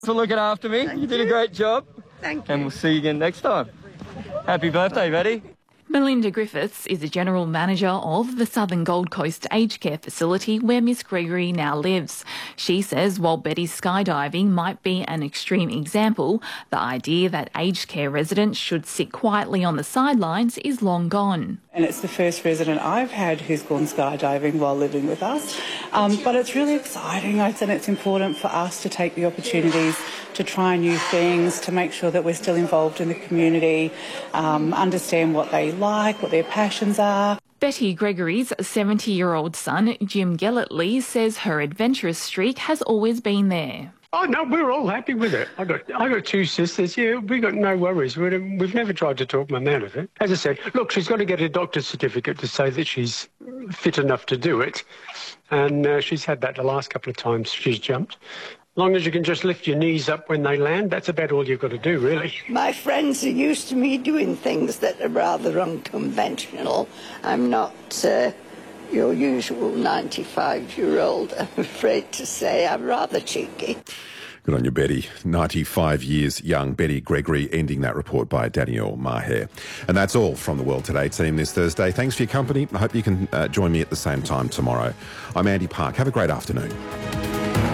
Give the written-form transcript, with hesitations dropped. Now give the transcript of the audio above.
for looking after me. You did a great job. Thank you. And we'll see you again next time. Happy birthday, Betty. Melinda Griffiths is a general manager of the Southern Gold Coast aged care facility where Miss Gregory now lives. She says while Betty's skydiving might be an extreme example, the idea that aged care residents should sit quietly on the sidelines is long gone. And it's the first resident I've had who's gone skydiving while living with us. But it's really exciting. I think it's important for us to take the opportunities to try new things, to make sure that we're still involved in the community, understand what they like, what their passions are. Betty Gregory's 70-year-old son, Jim Gellertley, says her adventurous streak has always been there. Oh, no, we're all happy with it. I got two sisters. Yeah, we got no worries. We've never tried to talk Mum out of it. As I said, look, she's got to get a doctor's certificate to say that she's fit enough to do it. And she's had that the last couple of times she's jumped. As long as you can just lift your knees up when they land, that's about all you've got to do, really. My friends are used to me doing things that are rather unconventional. I'm not your usual 95-year-old, I'm afraid to say. I'm rather cheeky. Good on you, Betty. 95 years young Betty Gregory, ending that report by Danielle Maher. And that's all from the World Today team this Thursday. Thanks for your company. I hope you can join me at the same time tomorrow. I'm Andy Park. Have a great afternoon.